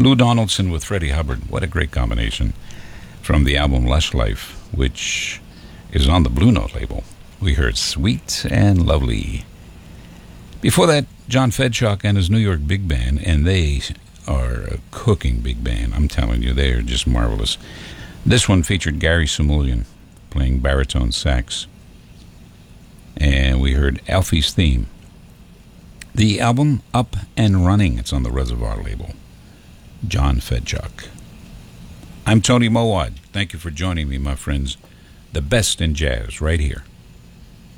Lou Donaldson with Freddie Hubbard. What a great combination. From the album Lush Life, which is on the Blue Note label. We heard Sweet and Lovely. Before that, John Fedchock and his New York Big Band, and they are a cooking big band. I'm telling you, they are just marvelous. This one featured Gary Simulian playing baritone sax. And we heard Alfie's Theme. The album Up and Running, it's on the Reservoir label. John Fedchock. I'm Tony Mowat. Thank you for joining me, my friends. The best in jazz right here